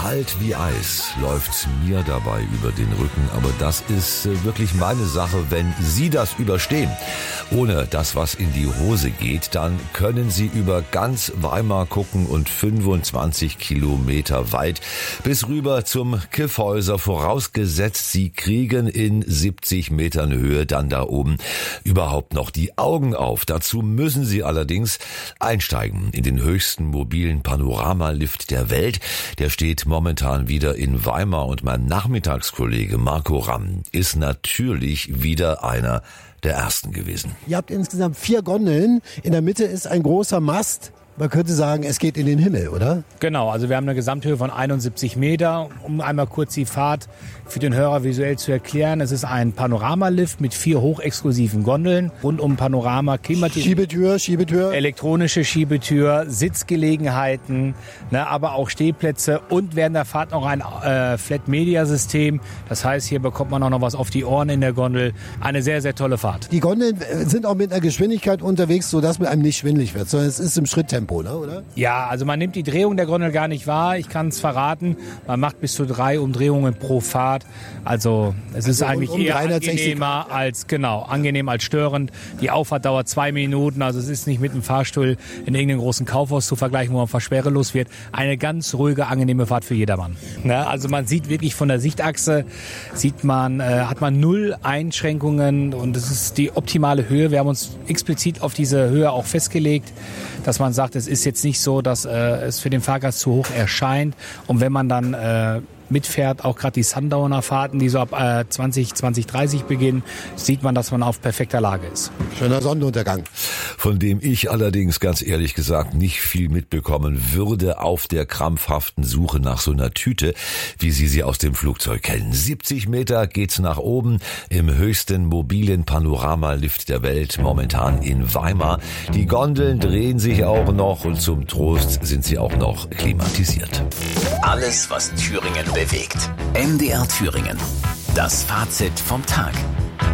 Kalt wie Eis läuft mir dabei über den Rücken, aber das ist wirklich meine Sache, wenn Sie das überstehen. Ohne dass was in die Hose geht, dann können Sie über ganz Weimar gucken und 25 Kilometer weit bis rüber zum Kyffhäuser, vorausgesetzt Sie kriegen in 70 Metern Höhe dann da oben überhaupt noch die Augen auf. Dazu müssen Sie allerdings einsteigen in den höchsten mobilen Panoramalift der Welt. Der steht momentan wieder in Weimar und mein Nachmittagskollege Marco Ramm ist natürlich wieder einer der ersten gewesen. Ihr habt insgesamt 4 Gondeln. In der Mitte ist ein großer Mast. Man könnte sagen, es geht in den Himmel, oder? Genau, also wir haben eine Gesamthöhe von 71 Meter. Um einmal kurz die Fahrt für den Hörer visuell zu erklären. Es ist ein Panoramalift mit 4 hochexklusiven Gondeln. Rund um Panorama, Schiebetür. Elektronische Schiebetür, Sitzgelegenheiten, aber auch Stehplätze und während der Fahrt noch ein Flat-Media-System. Das heißt, hier bekommt man auch noch was auf die Ohren in der Gondel. Eine sehr, sehr tolle Fahrt. Die Gondeln sind auch mit einer Geschwindigkeit unterwegs, sodass man einem nicht schwindelig wird, sondern es ist im Schritttempo, oder? Ja, also man nimmt die Drehung der Gondel gar nicht wahr. Ich kann es verraten. Man macht bis zu 3 Umdrehungen pro Fahrt. Also es ist eigentlich eher angenehm als störend. Die Auffahrt dauert 2 Minuten. Also es ist nicht mit einem Fahrstuhl in irgendeinem großen Kaufhaus zu vergleichen, wo man verschwerelos wird. Eine ganz ruhige, angenehme Fahrt für jedermann. Also man sieht wirklich von der Sichtachse, hat man 0 Einschränkungen und es ist die optimale Höhe. Wir haben uns explizit auf diese Höhe auch festgelegt, dass man sagt, es ist jetzt nicht so, dass es für den Fahrgast zu hoch erscheint. Und wenn man dann mitfährt, auch gerade die Sundowner-Fahrten, die so ab 2030 beginnen, sieht man, dass man auf perfekter Lage ist. Schöner Sonnenuntergang. Von dem ich allerdings ganz ehrlich gesagt nicht viel mitbekommen würde auf der krampfhaften Suche nach so einer Tüte, wie Sie aus dem Flugzeug kennen. 70 Meter geht's nach oben im höchsten mobilen Panoramalift der Welt, momentan in Weimar. Die Gondeln drehen sich auch noch und zum Trost sind sie auch noch klimatisiert. Alles, was Thüringen bewegt. MDR Thüringen. Das Fazit vom Tag.